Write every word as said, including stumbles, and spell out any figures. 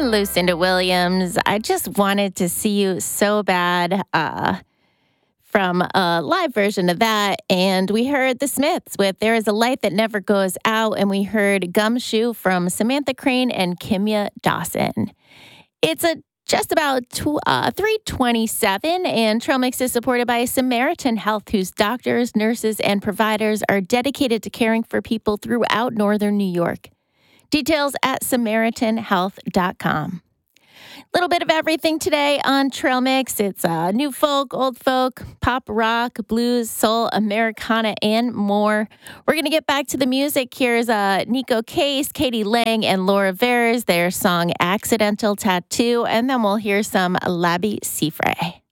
Lucinda Williams. I just wanted to see you so bad uh, from a live version of that. And we heard the Smiths with There Is a Light That Never Goes Out. And we heard Gumshoe from Samantha Crane and Kimya Dawson. It's a just about two, uh, three twenty-seven, and Trail Mix is supported by Samaritan Health, whose doctors, nurses, and providers are dedicated to caring for people throughout northern New York. Details at samaritan health dot com. Little bit of everything today on Trail Mix. It's uh, new folk, old folk, pop, rock, blues, soul, Americana, and more. We're going to get back to the music. Here's uh, Nico Case, Katie Lang, and Laura Veres, their song Accidental Tattoo, and then we'll hear some Labi Siffre.